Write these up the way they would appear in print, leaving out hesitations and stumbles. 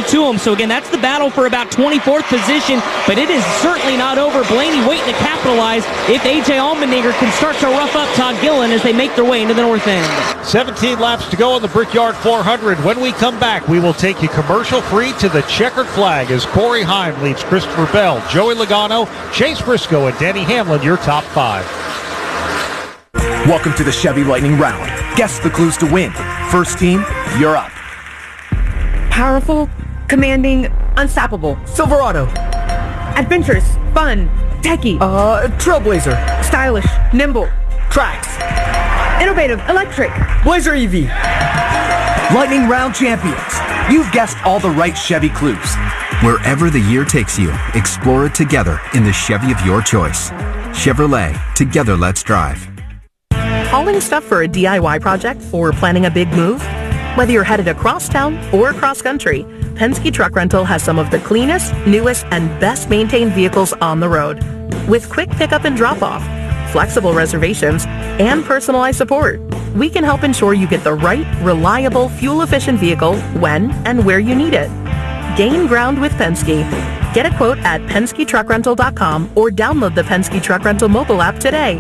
to him. So again, that's the battle for about 24th position, but it is certainly not over. Blaney waiting to capitalize if A.J. Allmendinger can start to rough up Todd Gillen as they make their way into the north end. 17 laps to go on the Brickyard 400. When we come back, we will take you commercial-free to the checkered flag as Corey Heim leads Christopher Bell, Joey Logano, Chase Briscoe, and Denny Hamlin, your top 5. Welcome to the Chevy Lightning Round. Guess the clues to win. First team, you're up. Powerful, commanding, unstoppable. Silverado. Adventurous, fun, techie. Trailblazer. Stylish, nimble. Trax. Innovative, electric. Blazer EV. Lightning Round champions. You've guessed all the right Chevy clues. Wherever the year takes you, explore it together in the Chevy of your choice. Chevrolet, together let's drive. Hauling stuff for a DIY project or planning a big move? Whether you're headed across town or across country, Penske Truck Rental has some of the cleanest, newest, and best maintained vehicles on the road. With quick pickup and drop-off, flexible reservations, and personalized support, we can help ensure you get the right, reliable, fuel-efficient vehicle when and where you need it. Gain ground with Penske. Get a quote at PenskeTruckRental.com or download the Penske Truck Rental mobile app today.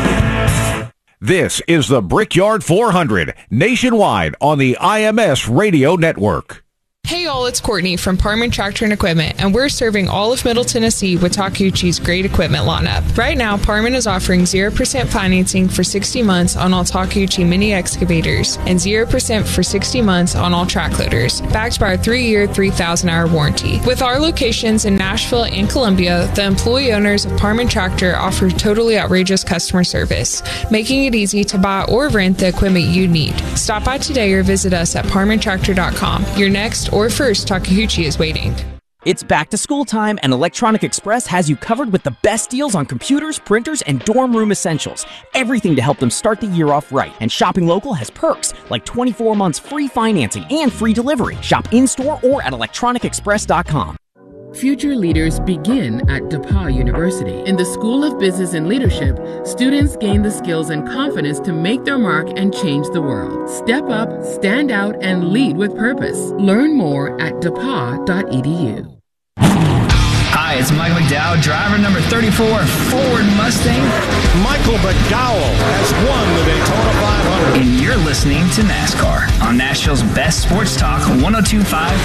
This is the Brickyard 400, nationwide on the IMS Radio Network. Hey y'all, it's Courtney from Parman Tractor and Equipment, and we're serving all of Middle Tennessee with Takeuchi's great equipment lineup. Right now, Parman is offering 0% financing for 60 months on all Takeuchi mini excavators and 0% for 60 months on all track loaders, backed by our 3-year, 3,000-hour warranty. With our locations in Nashville and Columbia, the employee owners of Parman Tractor offer totally outrageous customer service, making it easy to buy or rent the equipment you need. Stop by today or visit us at parmantractor.com. Your next or first Takeuchi is waiting. It's back to school time, and Electronic Express has you covered with the best deals on computers, printers, and dorm room essentials. Everything to help them start the year off right. And shopping local has perks like 24 months free financing and free delivery. Shop in-store or at electronicexpress.com. Future leaders begin at DePauw University. In the School of Business and Leadership, students gain the skills and confidence to make their mark and change the world. Step up, stand out, and lead with purpose. Learn more at depaw.edu. Hi, it's Michael McDowell, driver number 34, Ford Mustang. Michael McDowell has won the Daytona 500. And you're listening to NASCAR on Nashville's best sports talk, 102.5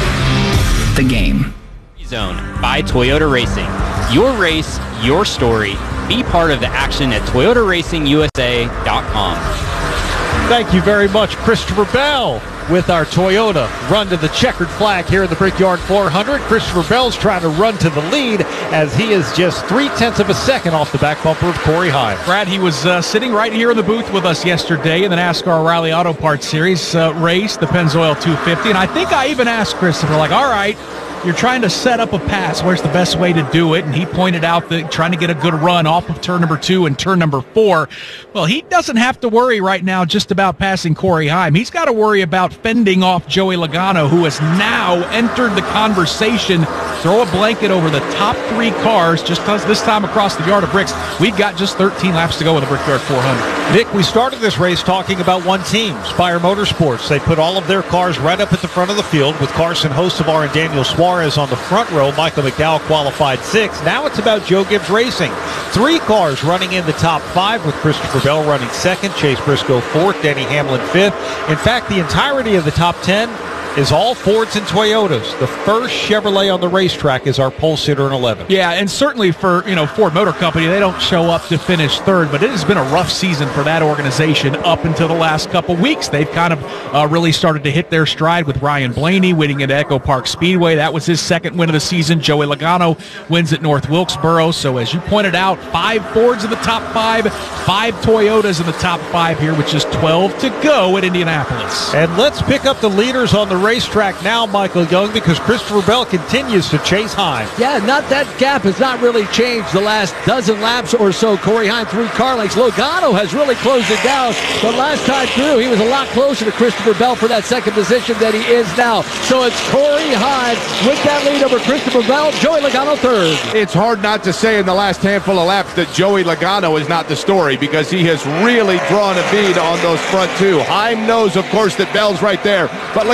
The Game. Zone by Toyota Racing. Your race, your story. Be part of the action at ToyotaRacingUSA.com. Thank you very much, Christopher Bell, with our Toyota run to the checkered flag here in the Brickyard 400. Christopher Bell's trying to run to the lead as he is just 0.3 of a second off the back bumper of Corey Heim. Brad, he was sitting right here in the booth with us yesterday in the NASCAR O'Reilly Auto Parts Series race, the Pennzoil 250, and I think I even asked Christopher, like, all right, you're trying to set up a pass. Where's the best way to do it? And he pointed out that trying to get a good run off of turn number 2 and turn number 4. Well, he doesn't have to worry right now just about passing Corey Heim. He's got to worry about fending off Joey Logano, who has now entered the conversation. Throw a blanket over the top 3 cars just because this time across the yard of bricks. We've got just 13 laps to go with the Brickyard 400. Nick, we started this race talking about one team, Spire Motorsports. They put all of their cars right up at the front of the field with Carson Hocevar and Daniel Suarez on the front row. Michael McDowell qualified 6th. Now it's about Joe Gibbs Racing. 3 cars running in the top 5 with Christopher Bell running 2nd, Chase Briscoe 4th, Denny Hamlin 5th. In fact, the entirety of the top 10 is all Fords and Toyotas. The first Chevrolet on the racetrack is our pole sitter in 11th. Yeah, and certainly for Ford Motor Company, they don't show up to finish 3rd, but it has been a rough season for that organization up until the last couple weeks. They've kind of really started to hit their stride with Ryan Blaney winning at Echo Park Speedway. That was his 2nd win of the season. Joey Logano wins at North Wilkesboro. So as you pointed out, 5 Fords in the top 5, 5 Toyotas in the top 5 here with just 12 to go at Indianapolis. And let's pick up the leaders on the racetrack now, Michael Young, because Christopher Bell continues to chase Heim. Yeah, that gap has not really changed the last dozen laps or so. Corey Heim 3 car lengths. Logano has really closed it down, but last time through, he was a lot closer to Christopher Bell for that 2nd position than he is now. So it's Corey Heim with that lead over Christopher Bell. Joey Logano 3rd. It's hard not to say in the last handful of laps that Joey Logano is not the story, because he has really drawn a bead on those front 2. Heim knows, of course, that Bell's right there, but Logano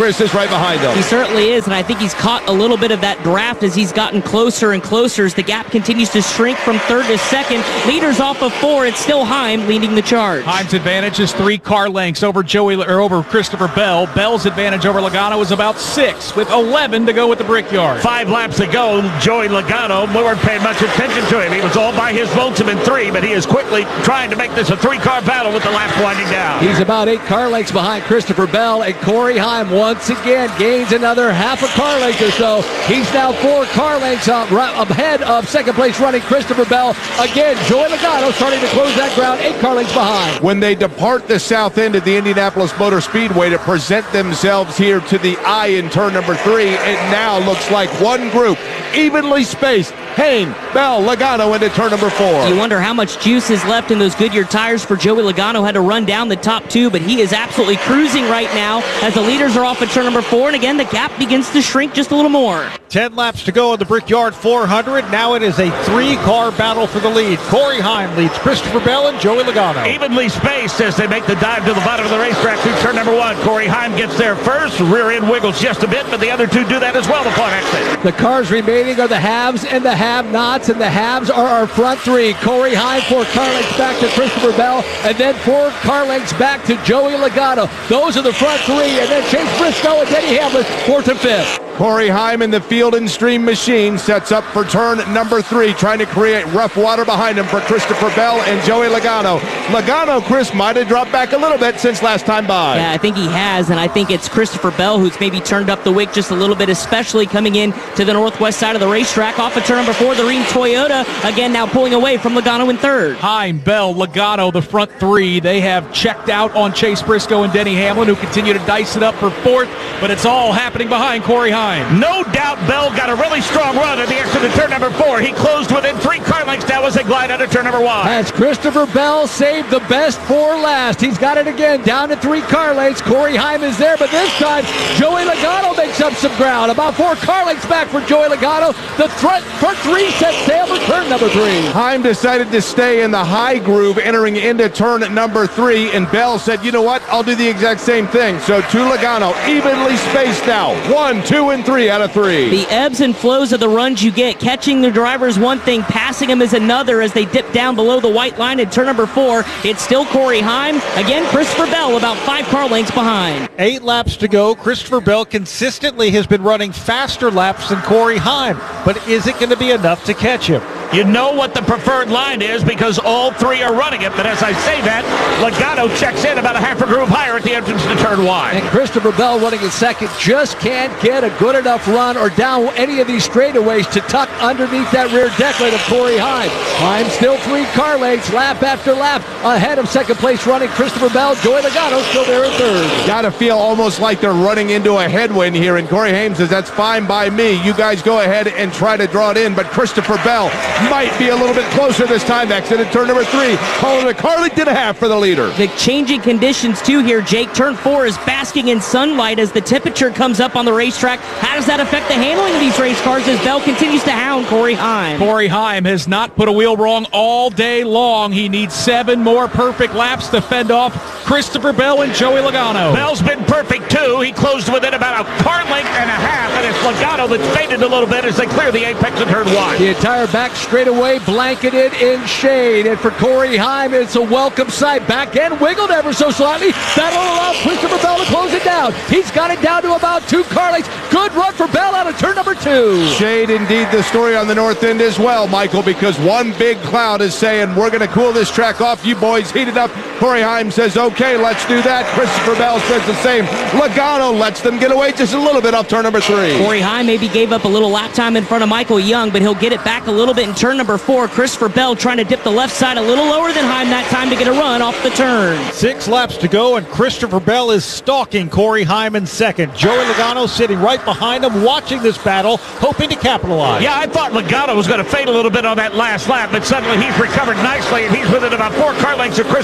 Chris is right behind him. He certainly is, and I think he's caught a little bit of that draft as he's gotten closer and closer as the gap continues to shrink from third to second. Leaders off of 4. It's still Heim leading the charge. Heim's advantage is 3 car lengths over over Christopher Bell. Bell's advantage over Logano is about 6 with 11 to go with the Brickyard. 5 laps to go. Joey Logano, we weren't paying much attention to him. He was all by his lonesome in 3, but he is quickly trying to make this a 3-car battle with the laps winding down. He's about 8 car lengths behind Christopher Bell, and Corey Heim once again gains another half a car length or so. He's now 4 car lengths ahead of second place running Christopher Bell. Again, Joey Logano starting to close that ground, 8 car lengths behind. When they depart the south end of the Indianapolis Motor Speedway to present themselves here to the eye in turn number 3, it now looks like one group, evenly spaced. Heim, Bell, Logano into turn number 4. You wonder how much juice is left in those Goodyear tires for Joey Logano. Had to run down the top 2, but he is absolutely cruising right now as the leaders are off at turn number 4, and again the gap begins to shrink just a little more. 10 laps to go in the Brickyard 400. Now it is a 3-car battle for the lead. Corey Heim leads Christopher Bell and Joey Logano. Evenly spaced as they make the dive to the bottom of the racetrack through turn number 1. Corey Heim gets there first. Rear end wiggles just a bit, but the other 2 do that as well upon exit. The cars remaining are the haves and the have-nots, and the haves are our front 3. Corey Heim, 4 car lengths back to Christopher Bell, and then 4 car lengths back to Joey Logano. Those are the front 3, and then Chase Briscoe and Denny Hamlin, 4th and 5th. Corey Heim in the Field and Stream machine sets up for turn number 3, trying to create rough water behind him for Christopher Bell and Joey Logano. Logano, Chris, might have dropped back a little bit since last time by. Yeah, I think he has, and I think it's Christopher Bell who's maybe turned up the wick just a little bit, especially coming in to the northwest side of the racetrack. Off of turn number 4, the Rheem Toyota, again now pulling away from Logano in 3rd. Heim, Bell, Logano, the front 3. They have checked out on Chase Briscoe and Denny Hamlin, who continue to dice it up for 4th, but it's all happening behind Corey Heim. No doubt Bell got a really strong run at the exit of turn number 4. He closed within 3 car lengths now as they glide out of turn number 1. As Christopher Bell saved the best for last. He's got it again, down to 3 car lengths. Corey Heim is there, but this time Joey Logano makes up some ground. About 4 car lengths back for Joey Logano. The front 3 set sail for turn number 3. Heim decided to stay in the high groove entering into turn number 3, and Bell said, you know what, I'll do the exact same thing. So to Logano, evenly spaced now. 1, 2, and 3 out of 3. The ebbs and flows of the runs you get. Catching the driver is one thing, passing him is another as they dip down below the white line in turn number 4. It's still Corey Heim. Again, Christopher Bell about 5 car lengths behind. 8 laps to go. Christopher Bell consistently has been running faster laps than Corey Heim, but is it going to be enough to catch him? You know what the preferred line is because all 3 are running it, but as I say that, Logano checks in about a half a groove higher at the entrance to turn 1. And Christopher Bell running in 2nd just can't get a good enough run or down any of these straightaways to tuck underneath that rear deck lid of Corey Heim. Heim still 3 car lengths, lap after lap, ahead of second place running Christopher Bell. Joey Logano still there in 3rd. Gotta feel almost like they're running into a headwind here, and Corey Heim says, that's fine by me. You guys go ahead and try to draw it in, but Christopher Bell might be a little bit closer this time. Exited turn number 3, calling a car length and a half for the leader. The changing conditions too here, Jake. Turn 4 is basking in sunlight as the temperature comes up on the racetrack. How does that affect the handling of these race cars as Bell continues to hound Corey Heim? Corey Heim has not put a wheel wrong all day long. He needs 7 more perfect laps to fend off Christopher Bell and Joey Logano. Bell's been perfect too. He closed within about a car length and a half, and it's Logano that's faded a little bit as they clear the apex of turn 1. The entire back straightaway blanketed in shade, and for Corey Heim, it's a welcome sight. Back end wiggled ever so slightly. That'll allow Christopher Bell to close it down. He's got it down to about 2 car lengths. Good run for Bell out of turn number 2. Shade indeed the story on the north end as well, Michael, because one big cloud is saying, we're going to cool this track off. You boys heat it up. Corey Heim says, okay, let's do that. Christopher Bell says the same. Logano lets them get away just a little bit off turn number 3. Corey Heim maybe gave up a little lap time in front of Michael Young, but he'll get it back a little bit in turn number 4. Christopher Bell trying to dip the left side a little lower than Heim that time to get a run off the turn. 6 laps to go, and Christopher Bell is stalking Corey Heim in 2nd. Joey Logano sitting right behind him, watching this battle, hoping to capitalize. Yeah, I thought Logano was going to fade a little bit on that last lap, but suddenly he's recovered nicely, and he's within about 4 car lengths of Christopher Bell.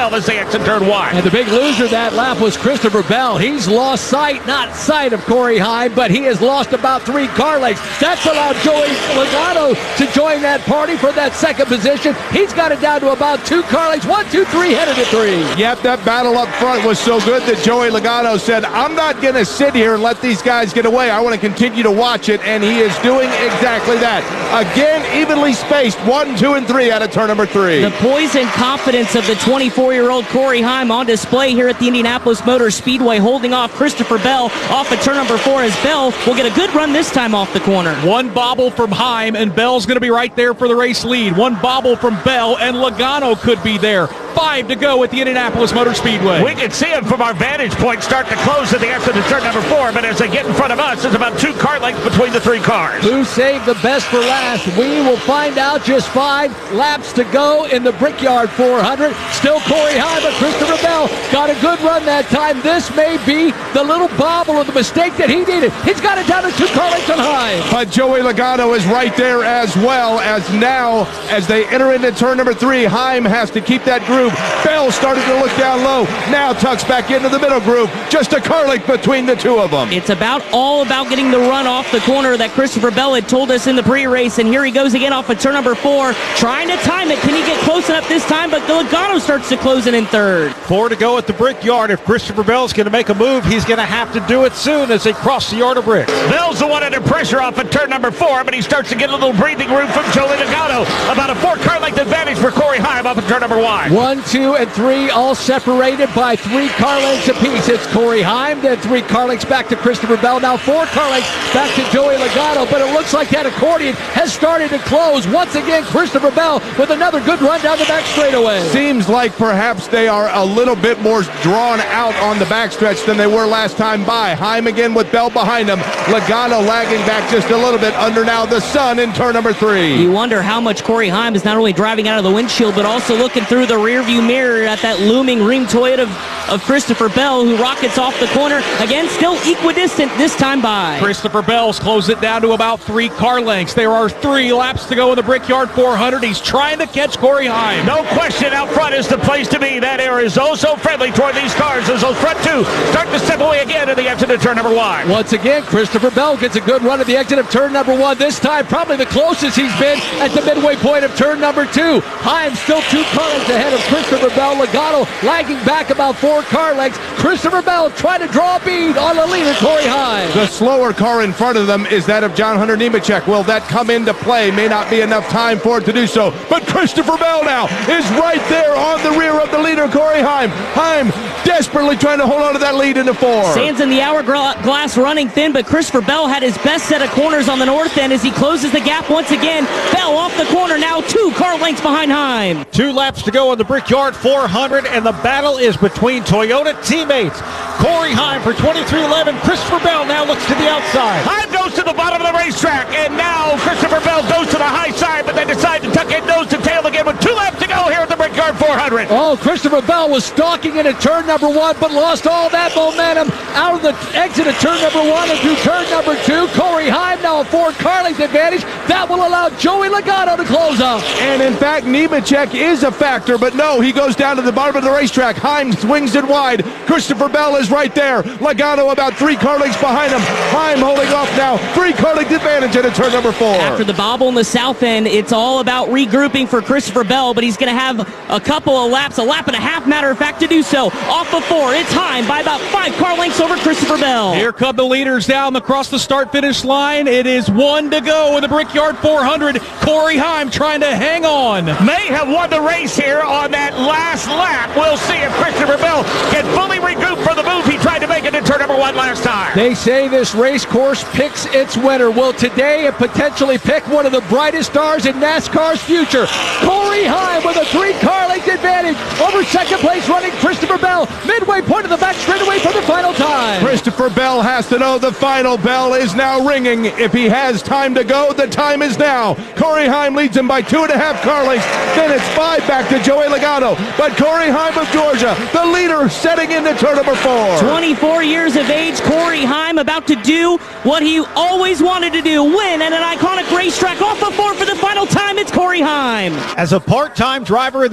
12 as they exit turn 1. And the big loser that lap was Christopher Bell. He's lost sight, not sight of Corey Heim, but he has lost about 3 car lengths. That's allowed Joey Logano to join that party for that second position. He's got it down to about 2 car lengths. 1, 2, 3, headed to 3. Yep, that battle up front was so good that Joey Logano said, I'm not going to sit here and let these guys get away. I want to continue to watch it, and he is doing exactly that. Again, evenly spaced, 1, 2, and 3 out of turn number 3. The poise and confidence of the 24-year-old Corey Heim on display here at the Indianapolis Motor Speedway, holding off Christopher Bell off of turn number 4 as Bell will get a good run this time off the corner. One bobble from Heim, and Bell's going to be right there for the race lead. One bobble from Bell, and Logano could be there. 5 to go at the Indianapolis Motor Speedway. We can see him from our vantage point start to close at the exit of turn number 4, but as they get in front of us, there's about 2 car lengths between the 3 cars. Who saved the best for last? We will find out. Just 5 laps to go in the Brickyard 400. Still Corey Heim, but Christopher Bell got a good run that time. This may be the little bobble of the mistake that he needed. He's got it down to 2 car lengths on Heim. But Joey Logano is right there as well, as now, as they enter into turn number 3, Heim has to keep that groove. Bell started to look down low. Now tucks back into the middle groove. Just a car length between the 2 of them. It's all about getting the run off the corner that Christopher Bell had told us in the pre-race, and here he goes again off of turn number 4, trying to time it. Can he get close enough this time? But Logano starts to close in 3rd. 4 to go at the Brickyard. If Christopher Bell's going to make a move, he's going to have to do it soon as they cross the yard of bricks. Bell's the one under pressure off of turn number 4, but he starts to get a little breathing room from Joey Logano. About a 4 car length advantage for Corey Heim off of turn number 1. 1, 2, and 3 all separated by 3 car lengths apiece. It's Corey Heim, then 3 car lengths back to Christopher Bell. Now 4 car lengths back to Joey Logano, but it looks like that accordion has started to close. Once again, Christopher Bell with another good run down the back straightaway. Seems like perhaps they are a little bit more drawn out on the backstretch than they were last time by. Heim again with Bell behind him. Logano lagging back just a little bit under now the sun in turn number 3. You wonder how much Corey Heim is not only driving out of the windshield, but also looking through the rearview mirror at that looming Rheem Toyota of Christopher Bell, who rockets off the corner. Again, still equidistant this time by. Christopher Bell's closed it down to about 3 car lengths. There are 3 laps to go in the Brickyard 400. He's trying to catch Corey Heim. No question, out front is the place to be. That air is oh so friendly toward these cars as those front 2 start to step away again at the exit of turn number 1. Once again, Christopher Bell gets a good run at the exit of turn number 1. This time, probably the closest he's been at the midway point of turn number 2. Heim still 2 car lengths ahead of Christopher Bell. Logano lagging back about 4 car lengths. Christopher Bell trying to draw a bead on the leader, Corey Heim. The slower car in front of them is that of John Hunter Nemechek. Will that come into play? May not be enough time for it to do so. But Christopher Bell now is right there on the rear of the leader, Corey Heim. Heim desperately trying to hold on to that lead into 4. Sands in the hourglass running thin, but Christopher Bell had his best set of corners on the north end as he closes the gap once again. Bell off the corner now, 2 car lengths behind Heim. 2 laps to go in the Brickyard 400, and the battle is between Toyota teammates. Corey Heim for 2311. Christopher Bell now looks to the outside. Heim goes to the bottom of the racetrack, and now Christopher Bell goes to the high side, but they decide to tuck in nose to tail again with 2 laps to go here at the Brickyard 400. Oh, Christopher Bell was stalking into turn number 1, but lost all that momentum out of the exit of turn number 1 and through turn number 2. Corey Heim now a 4 car length advantage. That will allow Joey Logano to close up. And in fact, Nemechek is a factor, but no, he goes down to the bottom of the racetrack. Heim swings it wide. Christopher Bell is right there. Logano about 3 car lengths behind him. Heim holding off now. 3 car length advantage into turn number 4. After the bobble in the south end, it's all about regrouping for Christopher Bell, but he's going to have a couple of laps, a lap and a half, matter of fact, to do so. Off of 4, it's Heim by about 5 car lengths over Christopher Bell. Here come the leaders down across the start-finish line. It is 1 to go in the Brickyard 400. Corey Heim trying to hang on. May have won the race here on that last lap. We'll see if Christopher Bell can fully regroup for the move he tried to make it in turn number 1 last time. They say this race course picks its winner. Will today it potentially pick one of the brightest stars in NASCAR's future? Corey Heim with a 3 car length advantage over second place running Christopher Bell. Midway point of the back straightaway for the final time. Christopher Bell has to know the final bell is now ringing. If he has time to go, the time is now. Corey Heim leads him by 2.5 car lengths. Then it's 5 back to Joey Logano. But Corey Heim of Georgia, the leader, setting into turn number 4. 24 years of age, Corey Heim about to do what he always wanted to do, win at an iconic racetrack. Off of 4 for the final time, it's Corey Heim. As a part-time driver in the NASCAR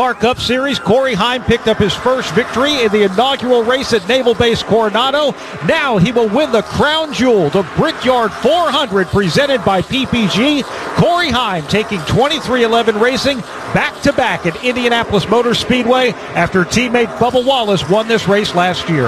IndyCar Cup Series, Corey Heim picked up his first victory in the inaugural race at Naval Base Coronado. Now he will win the crown jewel, the Brickyard 400, presented by PPG. Corey Heim taking 23XI Racing back-to-back at Indianapolis Motor Speedway after teammate Bubba Wallace won this race last year.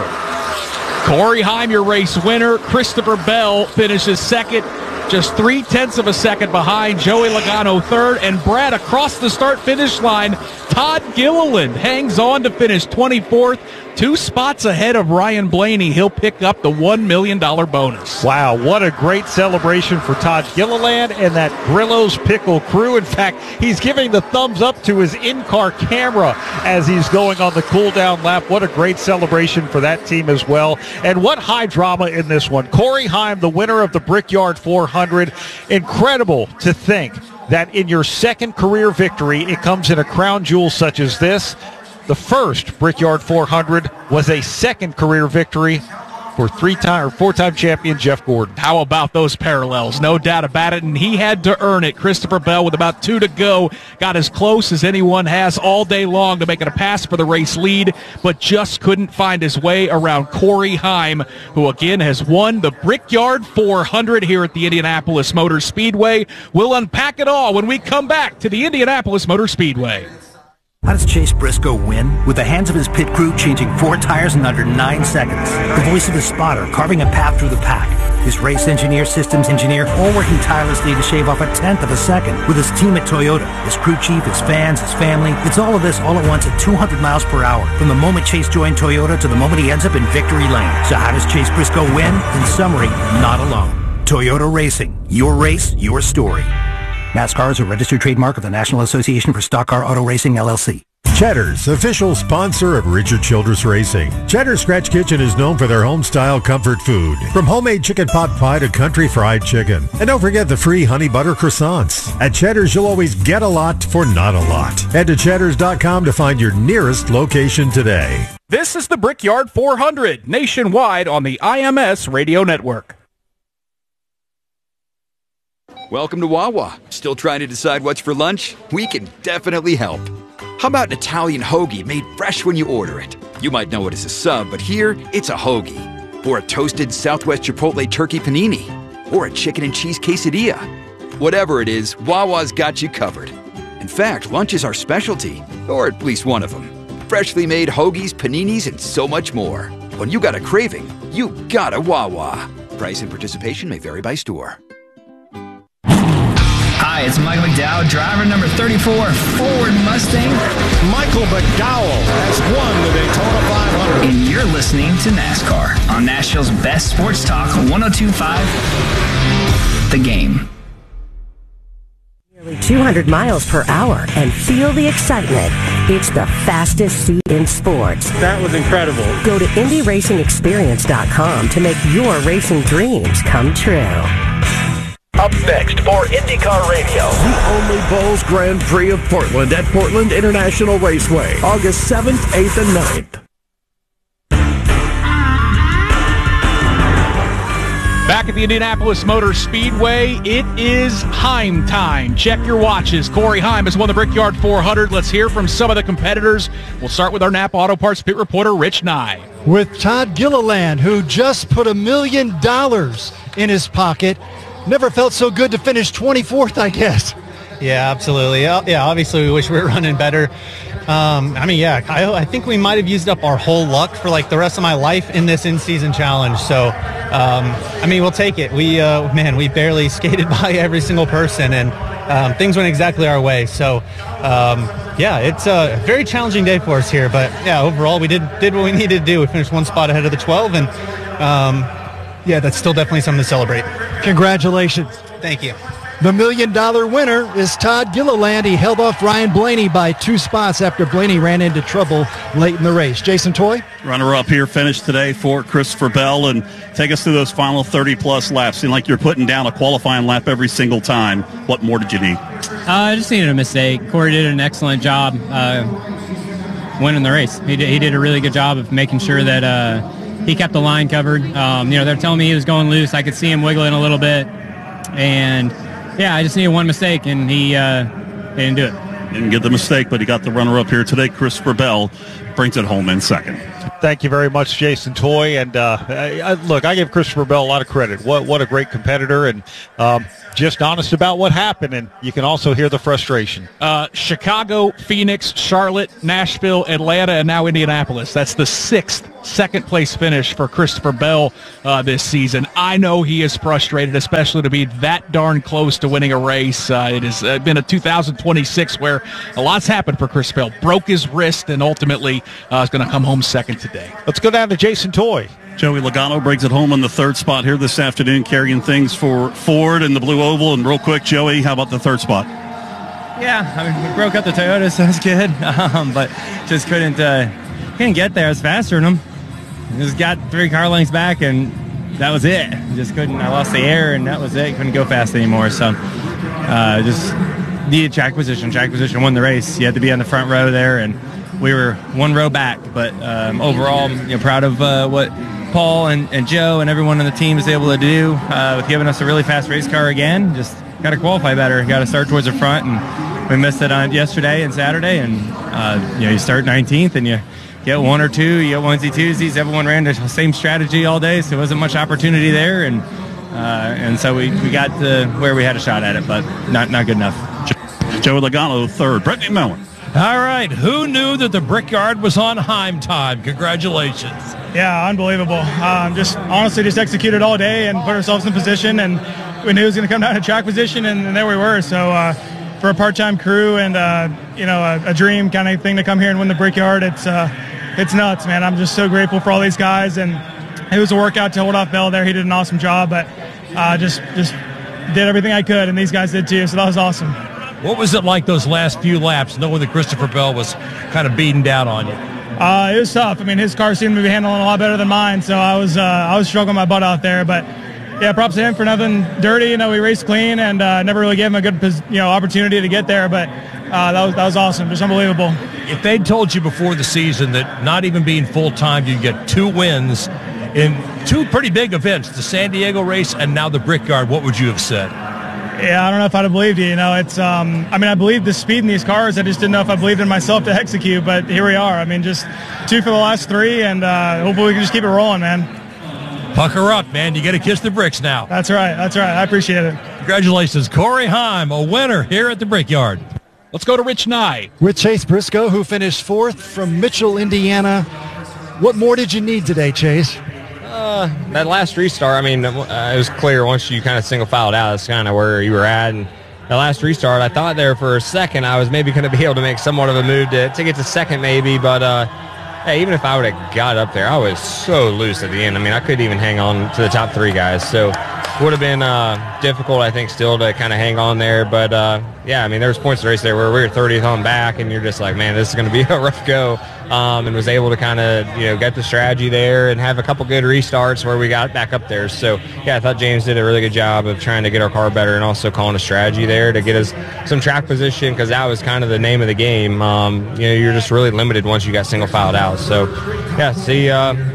Corey Heim, your race winner. Christopher Bell finishes second, just 0.3 seconds behind. Joey Logano third, and Brad across the start-finish line. Todd Gilliland hangs on to finish 24th, 2 spots ahead of Ryan Blaney. He'll pick up the $1 million bonus. Wow, what a great celebration for Todd Gilliland and that Grillo's Pickle crew. In fact, he's giving the thumbs up to his in-car camera as he's going on the cool-down lap. What a great celebration for that team as well. And what high drama in this one. Corey Heim, the winner of the Brickyard 400. Incredible to think that in your second career victory, it comes in a crown jewel such as this. The first Brickyard 400 was a second career victory for four-time champion Jeff Gordon. How about those parallels? No doubt about it, and he had to earn it. Christopher Bell, with about 2 to go, got as close as anyone has all day long to making a pass for the race lead, but just couldn't find his way around Corey Heim, who again has won the Brickyard 400 here at the Indianapolis Motor Speedway. We'll unpack it all when we come back to the Indianapolis Motor Speedway. How does Chase Briscoe win? With the hands of his pit crew changing 4 tires in under 9 seconds. The voice of his spotter carving a path through the pack. His race engineer, systems engineer, all working tirelessly to shave off 1/10 second. With his team at Toyota, his crew chief, his fans, his family. It's all of this all at once at 200 miles per hour. From the moment Chase joined Toyota to the moment he ends up in victory lane. So how does Chase Briscoe win? In summary, not alone. Toyota Racing. Your race, your story. NASCAR is a registered trademark of the National Association for Stock Car Auto Racing, LLC. Cheddar's, official sponsor of Richard Childress Racing. Cheddar's Scratch Kitchen is known for their home-style comfort food, from homemade chicken pot pie to country fried chicken. And don't forget the free honey butter croissants. At Cheddar's, you'll always get a lot for not a lot. Head to cheddars.com to find your nearest location today. This is the Brickyard 400, nationwide on the IMS Radio Network. Welcome to Wawa. Still trying to decide what's for lunch? We can definitely help. How about an Italian hoagie made fresh when you order it? You might know it as a sub, but here, it's a hoagie. Or a toasted Southwest Chipotle turkey panini. Or a chicken and cheese quesadilla. Whatever it is, Wawa's got you covered. In fact, lunch is our specialty, or at least one of them. Freshly made hoagies, paninis, and so much more. When you got a craving, you got a Wawa. Price and participation may vary by store. Hi, it's Michael McDowell, driver number 34, Ford Mustang. Michael McDowell has won the Daytona 500. And you're listening to NASCAR on Nashville's best sports talk, 102.5 The Game. Nearly 200 miles per hour and feel the excitement. It's the fastest seat in sports. That was incredible. Go to IndyRacingExperience.com to make your racing dreams come true. Up next for IndyCar Radio. The only Bulls Grand Prix of Portland at Portland International Raceway, August 7th, 8th, and 9th. Back at the Indianapolis Motor Speedway, it is Heim time. Check your watches. Corey Heim has won the Brickyard 400. Let's hear from some of the competitors. We'll start with our Napa Auto Parts pit reporter, Rich Nye. With Todd Gilliland, who just put $1 million in his pocket. Never felt so good to finish 24th, I guess. Yeah, absolutely. Yeah, obviously we wish we were running better. I think we might have used up our whole luck for like the rest of my life in this in-season challenge. So, we'll take it. We barely skated by every single person, and things went exactly our way. So, it's a very challenging day for us here. But yeah, overall we did what we needed to do. We finished one spot ahead of the 12, and that's still definitely something to celebrate. Congratulations. Thank you. The $1 million winner is Todd Gilliland. He held off Ryan Blaney by 2 spots after Blaney ran into trouble late in the race. Jason Toy? Runner-up here finished today for Christopher Bell, and take us through those final 30-plus laps. Seemed like you're putting down a qualifying lap every single time. What more did you need? I just needed a mistake. Corey did an excellent job winning the race. He did a really good job of making sure that he kept the line covered. They're telling me he was going loose. I could see him wiggling a little bit. And, I just needed one mistake, and he didn't do it. Didn't get the mistake, but he got the runner-up here today. Christopher Bell brings it home in second. Thank you very much, Jason Toy. And look, I give Christopher Bell a lot of credit. What a great competitor, and just honest about what happened. And you can also hear the frustration. Chicago, Phoenix, Charlotte, Nashville, Atlanta, and now Indianapolis. That's the 6th second-place finish for Christopher Bell this season. I know he is frustrated, especially to be that darn close to winning a race. It has been a 2026 where a lot's happened for Chris Bell. Broke his wrist and ultimately is going to come home second today. Let's go down to Jason Toy. Joey Logano brings it home on the third spot here this afternoon, carrying things for Ford in the blue oval. And real quick, Joey, how about the third spot? Yeah, I mean, we broke up the Toyota, so that's good. But just couldn't get there. I was faster than him. Just got 3 car lengths back, and that was it. Just couldn't. I lost the air, and that was it. Couldn't go fast anymore. So just needed track position. Track position won the race. You had to be on the front row there, and we were 1 row back. But overall, proud of what Paul and Joe and everyone on the team is able to do with giving us a really fast race car again. Just got to qualify better. Got to start towards the front, and we missed it on yesterday and Saturday. And you start 19th, and you get 1 or 2, you get onesie twosies. Everyone ran the same strategy all day, so there wasn't much opportunity there. And so we got to where we had a shot at it, but not good enough. Joey Logano, third. Brett McMillan. All right. Who knew that the Brickyard was on Heim time? Congratulations. Yeah, unbelievable. Just executed all day and put ourselves in position, and we knew it was going to come down to track position, and there we were. So for a part-time crew and a dream kind of thing to come here and win the Brickyard, it's nuts, man. I'm just so grateful for all these guys, and it was a workout to hold off Bell there. He did an awesome job, but just did everything I could, and these guys did too. So that was awesome. What was it like those last few laps, knowing that Christopher Bell was kind of beating down on you? It was tough. I mean, his car seemed to be handling a lot better than mine, so I was struggling my butt out there. But yeah, props to him for nothing dirty. We raced clean and never really gave him a good opportunity to get there. But that was awesome, just unbelievable. If they'd told you before the season that not even being full time, you'd get 2 wins in 2 pretty big events, the San Diego race and now the Brickyard, what would you have said? Yeah, I don't know if I'd have believed you. It's I believed the speed in these cars. I just didn't know if I believed in myself to execute. But here we are. Just 2 for the last 3, and hopefully we can just keep it rolling, man. Pucker up, man. You got to kiss the bricks now. That's right. I appreciate it. Congratulations, Corey Heim, a winner here at the Brickyard. Let's go to Rich Nye. With Chase Briscoe, who finished 4th from Mitchell, Indiana. What more did you need today, Chase? That last restart, it was clear once you kind of single filed out, that's kind of where you were at. And the last restart, I thought there for a second I was maybe going to be able to make somewhat of a move to get to second maybe, but hey, even if I would have got up there, I was so loose at the end. I couldn't even hang on to the top 3 guys. So would have been difficult, I think, still to kind of hang on there. But, yeah, there was points in the race there where we were 30th on back, and you're just like, man, this is going to be a rough go. And was able to kind of, get the strategy there and have a couple good restarts where we got back up there. So, yeah, I thought James did a really good job of trying to get our car better and also calling a strategy there to get us some track position, because that was kind of the name of the game. You're just really limited once you got single filed out. So, yeah, see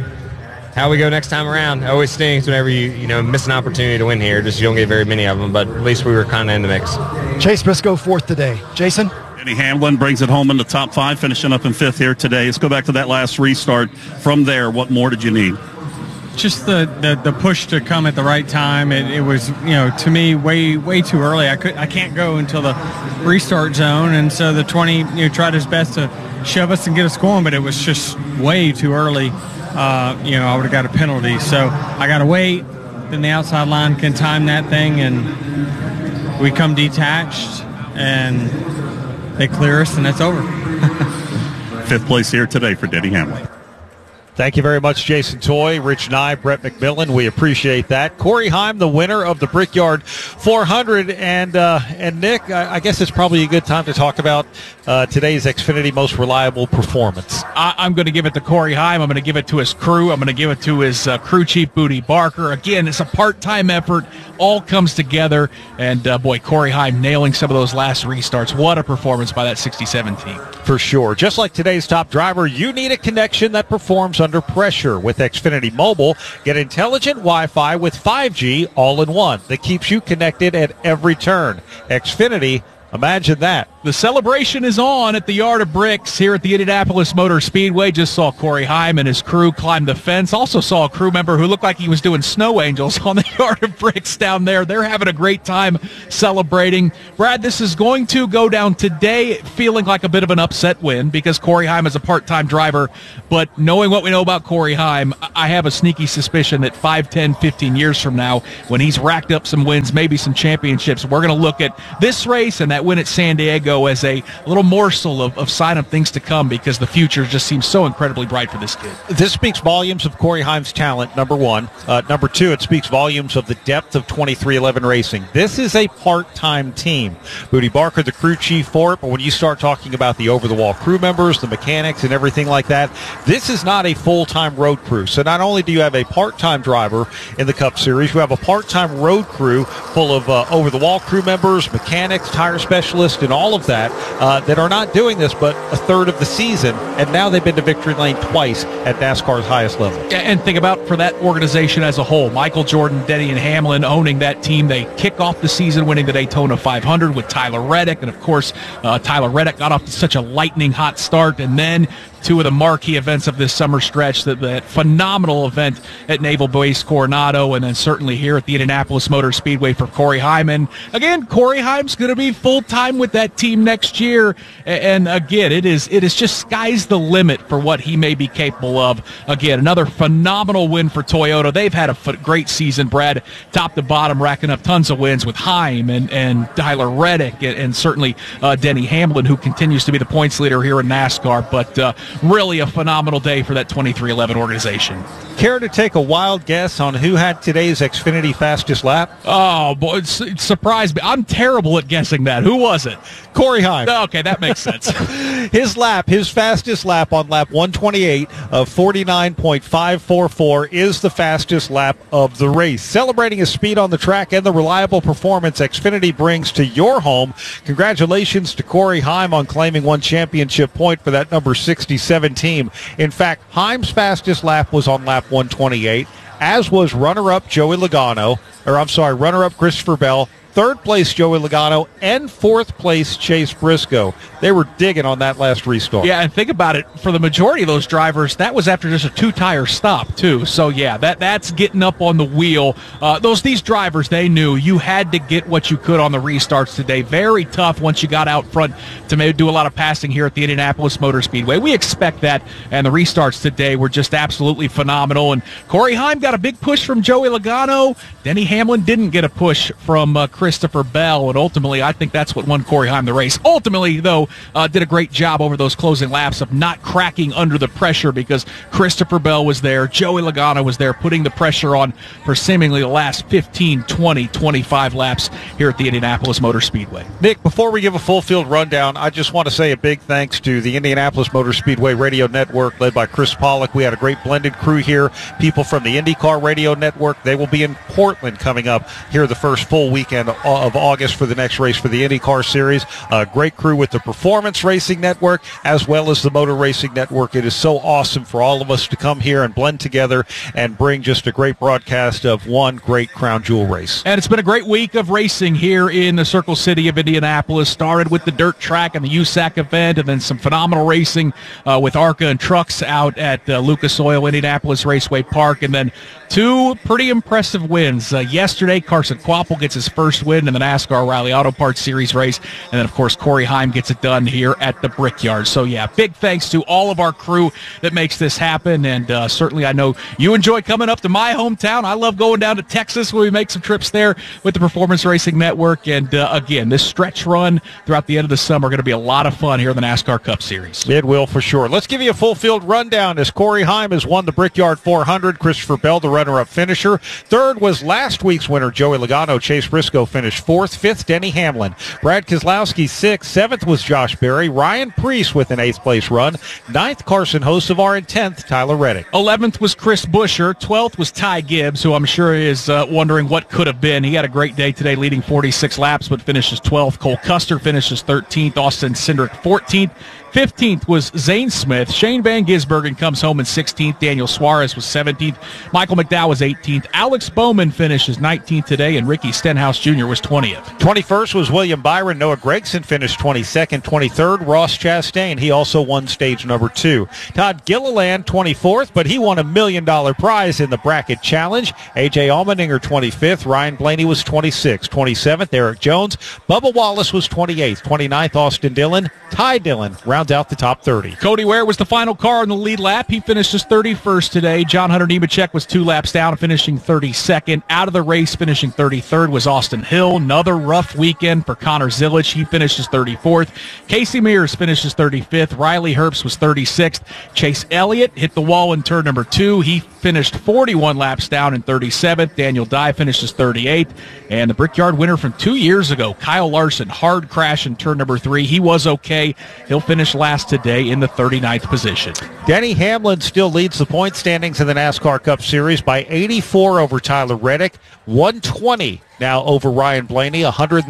how we go next time around. It always stings whenever you miss an opportunity to win here. Just you don't get very many of them, but at least we were kind of in the mix. Chase Briscoe 4th today. Jason? Denny Hamlin brings it home in the top 5, finishing up in 5th here today. Let's go back to that last restart. From there, what more did you need? Just the push to come at the right time. It was, to me, way too early. I can't go until the restart zone, and so the 20 tried his best to shove us and get us going, but it was just way too early. I would have got a penalty. So I got to wait. Then the outside line can time that thing, and we come detached, and they clear us, and it's over. 5th place here today for Denny Hamlin. Thank you very much, Jason Toy, Rich Nye, Brett McMillan. We appreciate that. Corey Heim, the winner of the Brickyard 400. And Nick, I guess it's probably a good time to talk about today's Xfinity Most Reliable Performance. I'm going to give it to Corey Heim. I'm going to give it to his crew. I'm going to give it to his crew chief, Booty Barker. Again, it's a part-time effort. All comes together. And, boy, Corey Heim nailing some of those last restarts. What a performance by that 67 team. For sure. Just like today's top driver, you need a connection that performs under pressure. With Xfinity Mobile, get intelligent Wi-Fi with 5G all-in-one that keeps you connected at every turn. Xfinity, imagine that. The celebration is on at the Yard of Bricks here at the Indianapolis Motor Speedway. Just saw Corey Heim and his crew climb the fence. Also saw a crew member who looked like he was doing snow angels on the Yard of Bricks down there. They're having a great time celebrating. Brad, this is going to go down today feeling like a bit of an upset win because Corey Heim is a part-time driver. But knowing what we know about Corey Heim, I have a sneaky suspicion that 5, 10, 15 years from now, when he's racked up some wins, maybe some championships, we're going to look at this race and that win at San Diego as a little morsel of sign of things to come because the future just seems so incredibly bright for this kid. This speaks volumes of Corey Heim's talent, number one. Number two, it speaks volumes of the depth of 2311 Racing. This is a part-time team. Booty Barker, the crew chief for it, but when you start talking about the over-the-wall crew members, the mechanics, and everything like that, this is not a full-time road crew. So not only do you have a part-time driver in the Cup Series, you have a part-time road crew full of over-the-wall crew members, mechanics, tire specialists, and all of that that are not doing this but a third of the season, and now they've been to victory lane twice at NASCAR's highest level. And think about for that organization as a whole, Michael Jordan, Denny, and Hamlin owning that team. They kick off the season winning the Daytona 500 with Tyler Reddick, and of course, Tyler Reddick got off to such a lightning hot start, and then two of the marquee events of this summer stretch, that phenomenal event at Naval Base Coronado, and then certainly here at the Indianapolis Motor Speedway for Corey Heim. And again, Corey Heim's going to be full-time with that team next year. And again, it is just sky's the limit for what he may be capable of. Again, another phenomenal win for Toyota. They've had a great season, Brad, top to bottom, racking up tons of wins with Heim and Tyler Reddick and certainly Denny Hamlin, who continues to be the points leader here in NASCAR. But really a phenomenal day for that 2311 organization. Care to take a wild guess on who had today's Xfinity fastest lap? Oh, boy, it surprised me. I'm terrible at guessing that. Who was it? Corey Heim. Okay, that makes sense. His fastest lap on lap 128 of 49.544 is the fastest lap of the race. Celebrating his speed on the track and the reliable performance Xfinity brings to your home. Congratulations to Corey Heim on claiming one championship point for that number 67 team. In fact, Heim's fastest lap was on lap 128, as was runner-up runner-up Christopher Bell, third place Joey Logano, and fourth place Chase Briscoe. They were digging on that last restart. Yeah, and think about it. For the majority of those drivers, that was after just a two-tire stop, too. So, yeah, that's getting up on the wheel. These drivers, they knew you had to get what you could on the restarts today. Very tough once you got out front to maybe do a lot of passing here at the Indianapolis Motor Speedway. We expect that, and the restarts today were just absolutely phenomenal. And Corey Heim got a big push from Joey Logano. Denny Hamlin didn't get a push from Christopher Bell, and ultimately I think that's what won Corey Heim the race. Ultimately, though, did a great job over those closing laps of not cracking under the pressure because Christopher Bell was there, Joey Logano was there, putting the pressure on for seemingly the last 15, 20, 25 laps here at the Indianapolis Motor Speedway. Nick, before we give a full field rundown, I just want to say a big thanks to the Indianapolis Motor Speedway Radio Network led by Chris Pollock. We had a great blended crew here. People from the IndyCar Radio Network, they will be in Portland coming up here the first full weekend of August for the next race for the IndyCar Series. A great crew with the Performance Racing Network as well as the Motor Racing Network. It is so awesome for all of us to come here and blend together and bring just a great broadcast of one great crown jewel race. And it's been a great week of racing here in the Circle City of Indianapolis. Started with the dirt track and the USAC event, and then some phenomenal racing with ARCA and trucks out at Lucas Oil Indianapolis Raceway Park, and then two pretty impressive wins. Yesterday, Carson Kvapil gets his first win in the NASCAR Rally Auto Parts Series race, and then, of course, Corey Heim gets it done here at the Brickyard. So, yeah, big thanks to all of our crew that makes this happen, and certainly I know you enjoy coming up to my hometown. I love going down to Texas where we make some trips there with the Performance Racing Network, and again, this stretch run throughout the end of the summer going to be a lot of fun here in the NASCAR Cup Series. It will for sure. Let's give you a full field rundown as Corey Heim has won the Brickyard 400. Christopher Bell, the runner-up finisher. Third was last week's winner, Joey Logano. Chase Briscoe finished fourth. Fifth, Denny Hamlin. Brad Keselowski, sixth. Seventh was Josh Berry. Ryan Preece with an eighth-place run. Ninth, Carson Hocevar. And 10th, Tyler Reddick. 11th was Chris Buescher. 12th was Ty Gibbs, who I'm sure is wondering what could have been. He had a great day today, leading 46 laps, but finishes 12th. Cole Custer finishes 13th. Austin Cindric 14th. 15th was Zane Smith. Shane Van Gisbergen comes home in 16th. Daniel Suarez was 17th. Michael McDowell was 18th. Alex Bowman finishes 19th today, and Ricky Stenhouse Jr. was 20th. 21st was William Byron. Noah Gregson finished 22nd. 23rd, Ross Chastain. He also won stage number 2. Todd Gilliland, 24th, but he won $1 million prize in the bracket challenge. A.J. Allmendinger, 25th. Ryan Blaney was 26th. 27th, Eric Jones. Bubba Wallace was 28th. 29th, Austin Dillon. Ty Dillon rounds out the top 30. Cody Ware was the final car on the lead lap. He finishes 31st today. John Hunter Nemechek was 2 laps down, finishing 32nd. Out of the race, finishing 33rd, was Austin Hill. Another rough weekend for Connor Zilic. He finishes 34th. Casey Mears finishes 35th. Riley Herbst was 36th. Chase Elliott hit the wall in turn number 2. He finished 41 laps down in 37th. Daniel Dye finishes 38th. And the Brickyard winner from 2 years ago, Kyle Larson, hard crash in turn number 3. He was okay. He'll finish last today in the 39th position. Denny Hamlin still leads the point standings in the NASCAR Cup Series by 84 over Tyler Reddick, 120 now over Ryan Blaney,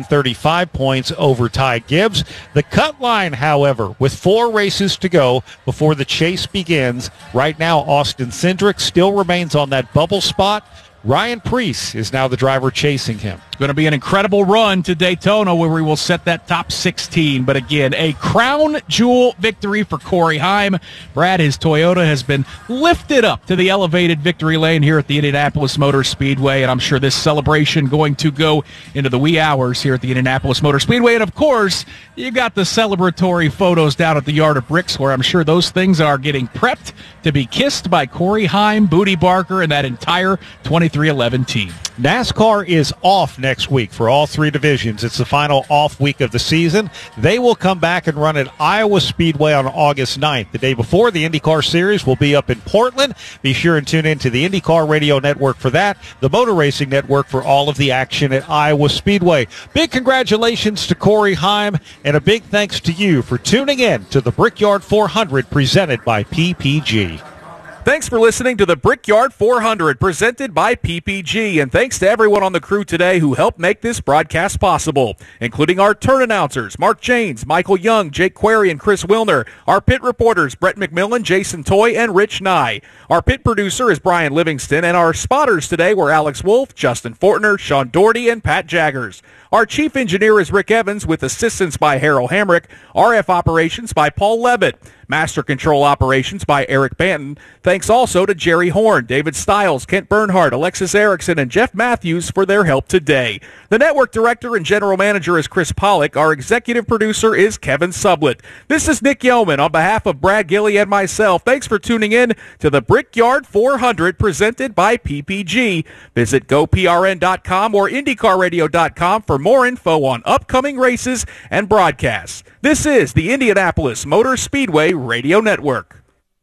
135 points over Ty Gibbs. The cut line, however, with 4 races to go before the chase begins, right now Austin Cindric still remains on that bubble spot. Ryan Preece is now the driver chasing him. Going to be an incredible run to Daytona where we will set that top 16. But again, a crown jewel victory for Corey Heim. Brad, his Toyota has been lifted up to the elevated victory lane here at the Indianapolis Motor Speedway. And I'm sure this celebration going to go into the wee hours here at the Indianapolis Motor Speedway. And of course, you got the celebratory photos down at the Yard of Bricks where I'm sure those things are getting prepped to be kissed by Corey Heim, Booty Barker, and that entire 2311 team. NASCAR is off next week for all 3 divisions. It's the final off week of the season. They will come back and run at Iowa Speedway on August 9th. The day before, the IndyCar Series will be up in Portland. Be sure and tune in to the IndyCar Radio Network for that, the Motor Racing Network for all of the action at Iowa Speedway. Big congratulations to Corey Heim, and a big thanks to you for tuning in to the Brickyard 400 presented by PPG. Thanks for listening to the Brickyard 400 presented by PPG, and thanks to everyone on the crew today who helped make this broadcast possible, including our turn announcers, Mark Janes, Michael Young, Jake Query, and Chris Wilner, our pit reporters, Brett McMillan, Jason Toy, and Rich Nye. Our pit producer is Brian Livingston, and our spotters today were Alex Wolf, Justin Fortner, Sean Doherty, and Pat Jaggers. Our chief engineer is Rick Evans with assistance by Harold Hamrick, RF operations by Paul Levitt, Master Control Operations by Eric Banton. Thanks also to Jerry Horn, David Stiles, Kent Bernhardt, Alexis Erickson, and Jeff Matthews for their help today. The network director and general manager is Chris Pollock. Our executive producer is Kevin Sublett. This is Nick Yeoman on behalf of Brad Gilley and myself. Thanks for tuning in to the Brickyard 400 presented by PPG. Visit GoPRN.com or IndyCarRadio.com for more info on upcoming races and broadcasts. This is the Indianapolis Motor Speedway Radio Network.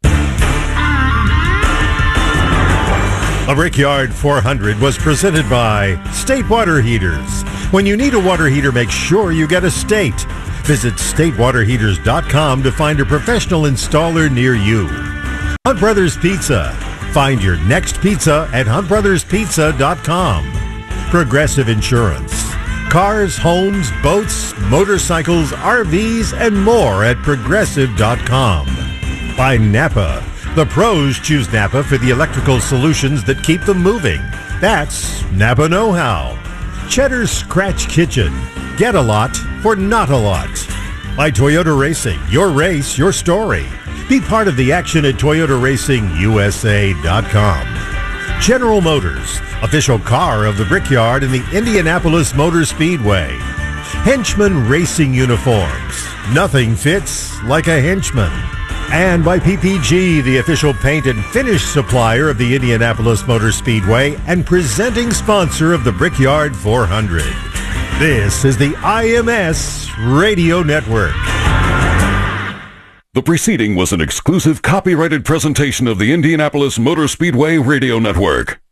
The Brickyard 400 was presented by State Water Heaters. When you need a water heater, make sure you get a State. Visit statewaterheaters.com to find a professional installer near you. Hunt Brothers Pizza. Find your next pizza at huntbrotherspizza.com. Progressive Insurance. Cars, homes, boats, motorcycles, RVs, and more at progressive.com. By Napa. The pros choose Napa for the electrical solutions that keep them moving. That's Napa Know-How. Cheddar's Scratch Kitchen. Get a lot for not a lot. By Toyota Racing. Your race, your story. Be part of the action at ToyotaRacingUSA.com. General Motors. Official car of the Brickyard and the Indianapolis Motor Speedway. Henchman Racing Uniforms. Nothing fits like a henchman. And by PPG, the official paint and finish supplier of the Indianapolis Motor Speedway and presenting sponsor of the Brickyard 400. This is the IMS Radio Network. The preceding was an exclusive copyrighted presentation of the Indianapolis Motor Speedway Radio Network.